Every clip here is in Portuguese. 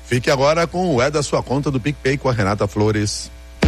Fique agora com o É da Sua Conta do PicPay com a Renata Flores.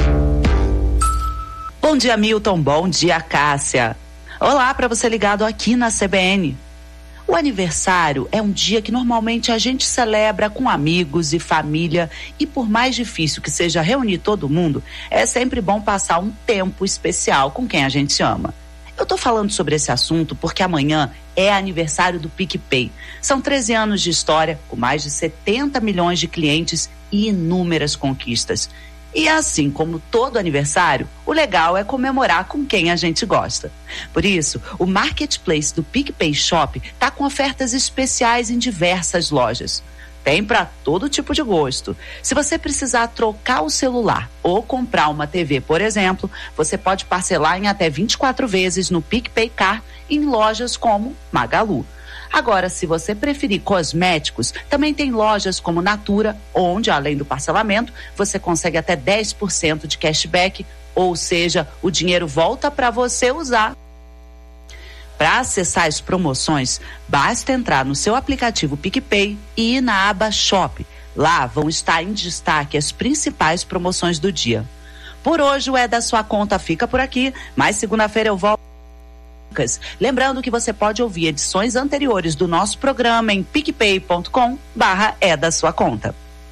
Bom dia, Milton. Bom dia, Cássia. Olá para você ligado aqui na CBN. O aniversário é um dia que normalmente a gente celebra com amigos e família, e por mais difícil que seja reunir todo mundo, é sempre bom passar um tempo especial com quem a gente ama. Eu tô falando sobre esse assunto porque amanhã é aniversário do PicPay. São 13 anos de história, com mais de 70 milhões de clientes e inúmeras conquistas. E assim como todo aniversário, o legal é comemorar com quem a gente gosta. Por isso, o Marketplace do PicPay Shop está com ofertas especiais em diversas lojas. Tem para todo tipo de gosto. Se você precisar trocar o celular ou comprar uma TV, por exemplo, você pode parcelar em até 24 vezes no PicPay Car em lojas como Magalu. Agora, se você preferir cosméticos, também tem lojas como Natura, onde, além do parcelamento, você consegue até 10% de cashback, ou seja, o dinheiro volta para você usar. Para acessar as promoções, basta entrar no seu aplicativo PicPay e ir na aba Shop. Lá vão estar em destaque as principais promoções do dia. Por hoje, o É da Sua Conta fica por aqui, mas segunda-feira eu volto. Lembrando que você pode ouvir edições anteriores do nosso programa em picpay.com/é da sua conta.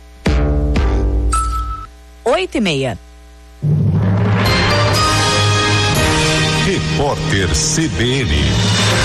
8:30. Repórter CBN.